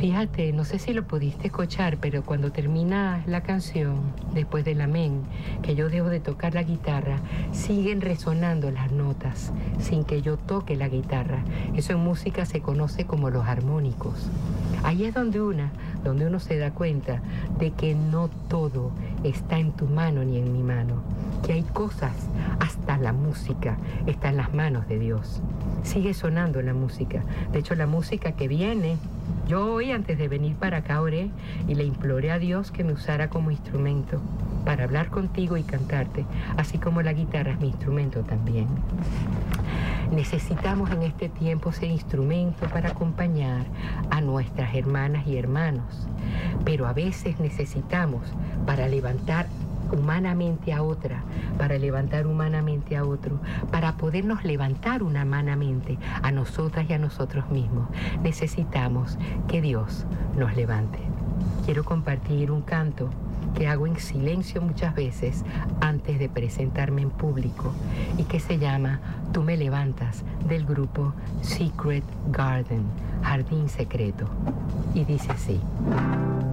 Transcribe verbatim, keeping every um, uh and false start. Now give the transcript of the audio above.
Fíjate, no sé si lo pudiste escuchar, pero cuando termina la canción, después del amén, que yo dejo de tocar la guitarra, siguen resonando las notas sin que yo toque la guitarra. Eso en música se conoce como los armónicos. Ahí es donde una, donde uno se da cuenta de que no todo está en tu mano ni en mi mano, que hay cosas, hasta la música, está en las manos de Dios. Sigue sonando la música. De hecho, la música que viene, yo hoy antes de venir para acá oré y le imploré a Dios que me usara como instrumento para hablar contigo y cantarte, así como la guitarra es mi instrumento también. Necesitamos en este tiempo ser instrumento para acompañar a nuestras hermanas y hermanos, pero a veces necesitamos para levantar humanamente a otra, para levantar humanamente a otro, para podernos levantar humanamente a nosotras y a nosotros mismos. Necesitamos que Dios nos levante. Quiero compartir un canto que hago en silencio muchas veces antes de presentarme en público y que se llama Tú me levantas, del grupo Secret Garden, Jardín Secreto, y dice así.